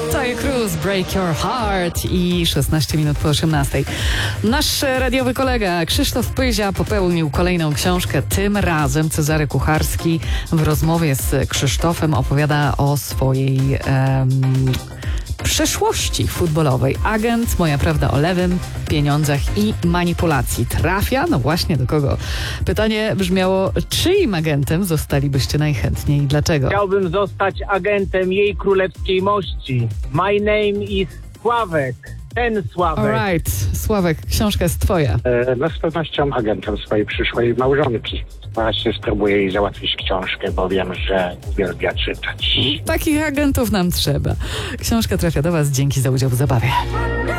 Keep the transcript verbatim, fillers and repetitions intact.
Taio Cruz, Break Your Heart i szesnaście minut po osiemnastej. Nasz radiowy kolega Krzysztof Pyzia popełnił kolejną książkę. Tym razem Cezary Kucharski w rozmowie z Krzysztofem opowiada o swojej em, przeszłości futbolowej. Agent, moja prawda o lewym, pieniądzach i manipulacji. Trafia? No właśnie do kogo? Pytanie brzmiało, czyim agentem zostalibyście najchętniej i dlaczego? Chciałbym zostać agentem jej królewskiej mości. My name is Sławek. Ten Sławek. Alright, Sławek, książka jest twoja. E, no z pewnością agentem swojej przyszłej małżonki. Właśnie spróbuję jej załatwić książkę, bo wiem, że uwielbia czytać. Takich agentów nam trzeba. Książka trafia do was. Dzięki za udział w zabawie.